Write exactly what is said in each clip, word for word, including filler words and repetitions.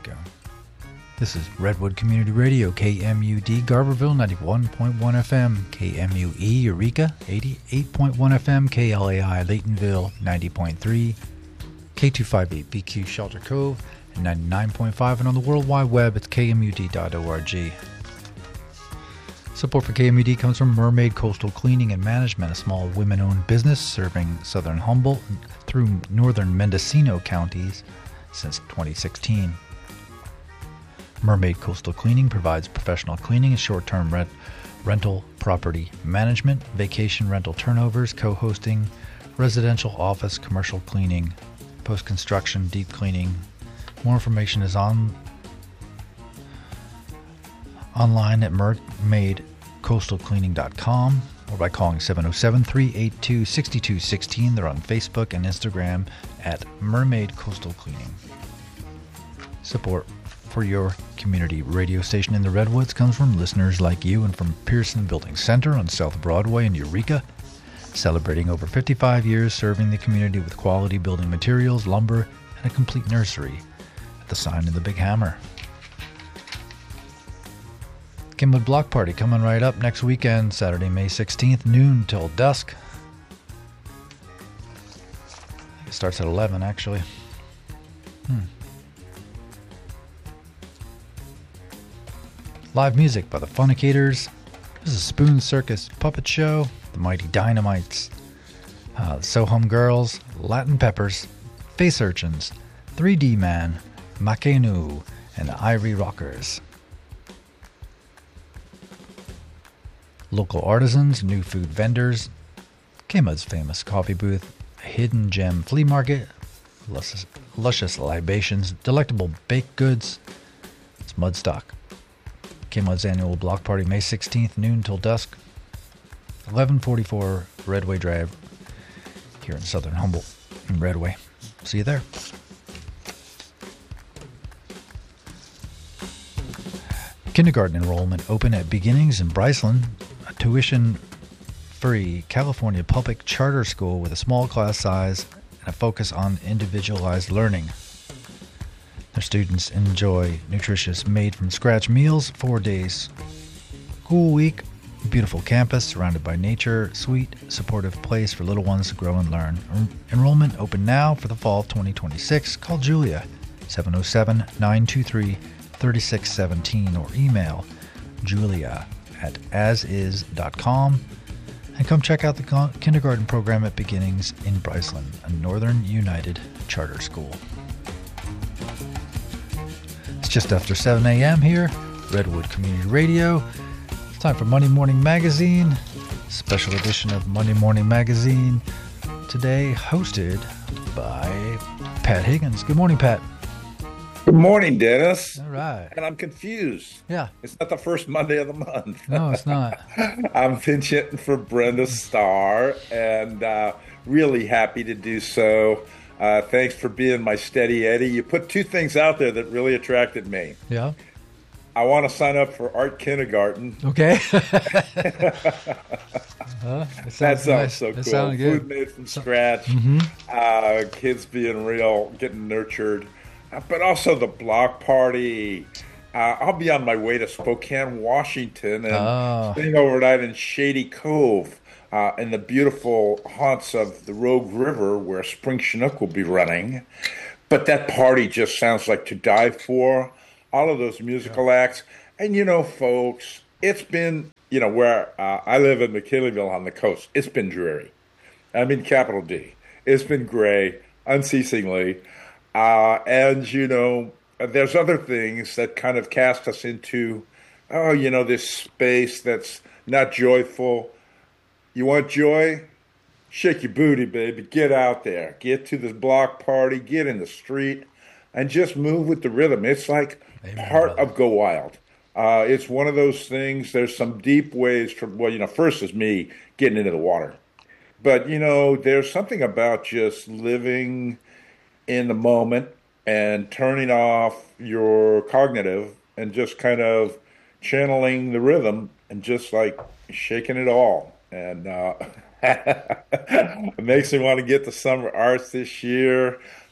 go. This is Redwood Community Radio, K M U D, Garberville, ninety-one point one F M, K M U E, Eureka, eighty-eight point one F M, K L A I, Laytonville, ninety point three, K two fifty-eight B Q, Shelter Cove, and ninety-nine point five, and on the World Wide Web, it's K M U D dot org. Support for K M U D comes from Mermaid Coastal Cleaning and Management, a small women-owned business serving southern Humboldt through northern Mendocino counties since twenty sixteen. Mermaid Coastal Cleaning provides professional cleaning and short-term rent, rental property management, vacation rental turnovers, co-hosting, residential office, commercial cleaning, post-construction, deep cleaning. More information is on online at mermaid coastal cleaning dot com or by calling seven oh seven, three eight two, six two one six. They're on Facebook and Instagram at Mermaid Coastal Cleaning. Support for your community radio station in the Redwoods comes from listeners like you and from Pearson Building Center on South Broadway in Eureka, celebrating over fifty-five years serving the community with quality building materials, lumber, and a complete nursery at the sign in the Big Hammer. Kenwood Block Party coming right up next weekend, Saturday, May sixteenth, noon till dusk. It starts at eleven, actually. Hmm. Live music by the Funicators. This is a Spoon Circus Puppet Show, the Mighty Dynamites, uh, the Sohum Girls, Latin Peppers, Face Urchins, three D Man, Makenu, and the Ivory Rockers. Local artisans, new food vendors, K-Mud's famous coffee booth, a hidden gem flea market, luscious, luscious libations, delectable baked goods. It's Mudstock. K-Mud's annual block party, May sixteenth, noon till dusk, eleven forty-four Redway Drive, here in southern Humboldt, in Redway. See you there. Kindergarten enrollment open at Beginnings in Bryceland, a tuition-free California public charter school with a small class size and a focus on individualized learning. Their students enjoy nutritious made-from-scratch meals, four days. Cool week, beautiful campus surrounded by nature, sweet, supportive place for little ones to grow and learn. En- enrollment open now for the fall of twenty twenty-six. Call Julia, seven oh seven, nine two three, three six one seven, or email julia at asis dot com. And come check out the con- kindergarten program at Beginnings in Bryceland, a Northern United charter school. Just after seven a.m. here, Redwood Community Radio. It's time for Monday Morning Magazine, special edition of Monday Morning Magazine, today hosted by Pat Higgins. Good morning, Pat. Good morning, Dennis. All right. And I'm confused. Yeah. It's not the first Monday of the month. No, it's not. I'm pinch hitting for Brenda Starr, and uh, really happy to do so. Uh, thanks for being my steady Eddie. You put two things out there that really attracted me. Yeah. I want to sign up for art kindergarten. Okay. uh, that sounds nice. so That cool. Food good. made from scratch. Mm-hmm. Uh, kids being real, getting nurtured. Uh, but also the block party. Uh, I'll be on my way to Spokane, Washington, and Oh. staying overnight in Shady Cove. Uh, in the beautiful haunts of the Rogue River where Spring Chinook will be running. But that party just sounds like to die for. All of those musical yeah. acts. And, you know, folks, it's been, you know, where uh, I live in McKinleyville on the coast, it's been dreary. I mean, capital D. It's been gray, unceasingly. Uh, and, you know, there's other things that kind of cast us into, oh, you know, this space that's not joyful. You want joy? Shake your booty, baby. Get out there. Get to the block party. Get in the street. And just move with the rhythm. It's like Amen, part brother. of Go Wild. Uh, it's one of those things. There's some deep ways to, well, you know, first is me getting into the water. But, you know, there's something about just living in the moment and turning off your cognitive and just kind of channeling the rhythm and just like shaking it all. And uh, it makes me want to get to summer arts this year.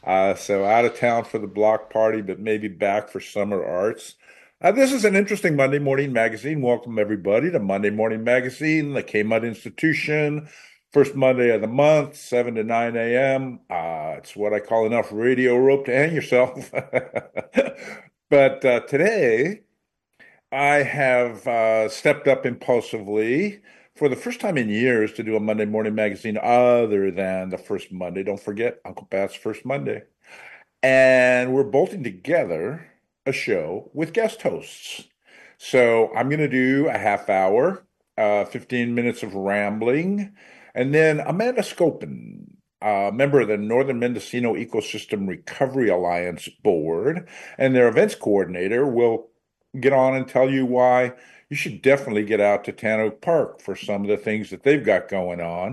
Uh, so out of town for the block party, but maybe back for summer arts. Uh, this is an interesting Monday Morning Magazine. Welcome everybody to Monday Morning Magazine, the Kmart Institution. First Monday of the month, seven to nine a m. Uh, it's what I call enough radio rope to hang yourself. But uh, today, I have uh, stepped up impulsively for the first time in years to do a Monday Morning Magazine other than the first Monday. Don't forget Uncle Pat's First Monday. And we're bolting together a show with guest hosts. So I'm going to do a half hour, uh, fifteen minutes of rambling, and then Amanda Scopin, a member of the Northern Mendocino Ecosystem Recovery Alliance Board, and their events coordinator, will get on and tell you why you should definitely get out to Tan Oak Park for some of the things that they've got going on.